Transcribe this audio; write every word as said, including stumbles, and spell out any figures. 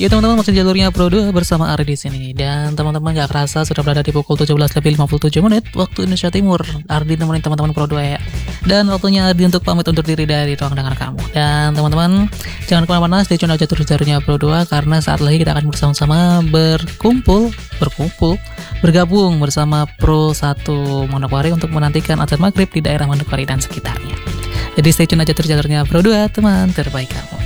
Ya teman-teman, masih jalurnya Pro dua bersama Ari di sini. Dan teman-teman gak kerasa sudah berada di pukul tujuh belas lebih lima puluh tujuh menit waktu Indonesia Timur. Ardi nemenin teman-teman Pro dua ya. Dan waktunya Ardi untuk pamit undur diri dari ruang dengar kamu. Dan teman-teman, jangan kemana-mana, stay tune aja terus jalurnya Pro dua, karena saat lagi kita akan bersama-sama berkumpul, berkumpul, bergabung bersama Pro satu Manokwari untuk menantikan azan maghrib di daerah Manokwari dan sekitarnya. Jadi stay tune aja terus jalurnya Pro dua, teman terbaik kamu.